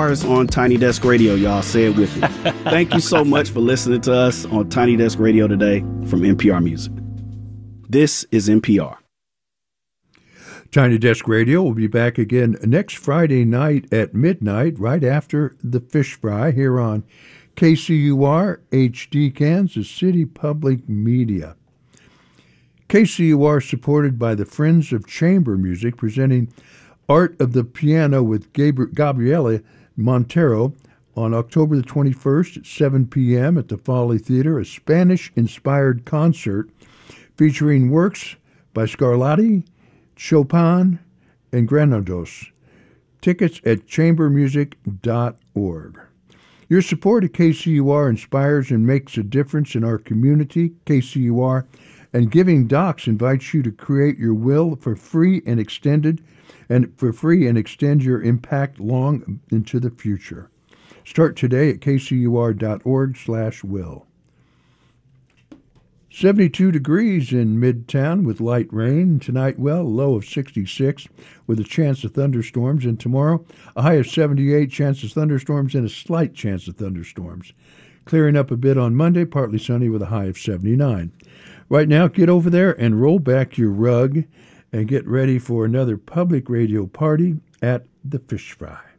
Stars on Tiny Desk Radio, y'all. Say it with me. Thank you so much for listening to us on Tiny Desk Radio today from NPR Music. This is NPR. Tiny Desk Radio will be back again next Friday night at midnight, right after the fish fry, here on KCUR HD Kansas City Public Media. KCUR supported by the Friends of Chamber Music, presenting Art of the Piano with Gabriela Montero on October the 21st at 7 p.m. at the Folly Theater, a Spanish-inspired concert featuring works by Scarlatti, Chopin, and Granados. Tickets at chambermusic.org. Your support of KCUR inspires and makes a difference in our community. KCUR and Giving Docs invites you to create your will for free and extend your impact long into the future. Start today at kcur.org/will. 72 degrees in Midtown with light rain. Tonight, a low of 66 with a chance of thunderstorms. And tomorrow, a high of 78, chance of thunderstorms and a slight chance of thunderstorms. Clearing up a bit on Monday, partly sunny with a high of 79. Right now, get over there and roll back your rug and get ready for another public radio party at the Fish Fry.